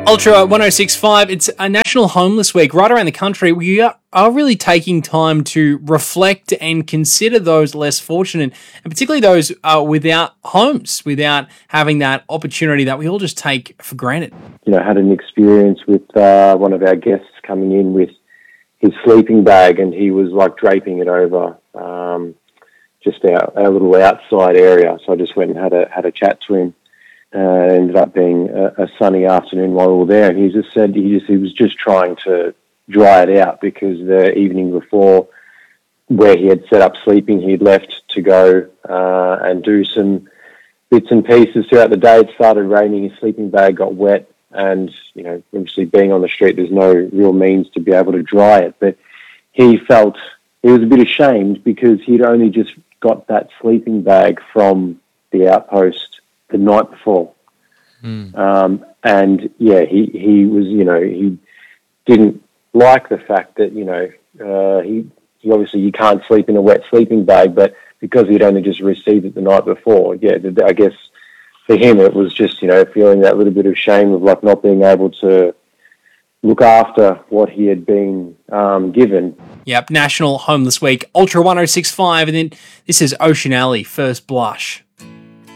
Ultra 1065, it's a National Homeless Week. Right around the country, we are really taking time to reflect and consider those less fortunate, and particularly those without homes, without having that opportunity that we all just take for granted. You know, I had an experience with one of our guests coming in with his sleeping bag, and he was like draping it over just our little outside area. So I just went and had a chat to him. It ended up being a sunny afternoon while we were there, and he just said he was just trying to dry it out because the evening before, where he had set up sleeping, he'd left to go and do some bits and pieces throughout the day. It started raining, his sleeping bag got wet, and you know, obviously being on the street, there's no real means to be able to dry it. But he was a bit ashamed because he'd only just got that sleeping bag from the outpost the night before. And yeah, he was, you know, he didn't like the fact that, you know, he obviously, you can't sleep in a wet sleeping bag, but because he'd only just received it the night before, yeah, I guess for him it was just, you know, feeling that little bit of shame of like not being able to look after what he had been given. Yep, National Homeless Week, Ultra 1065, and then this is Ocean Alley, First Blush.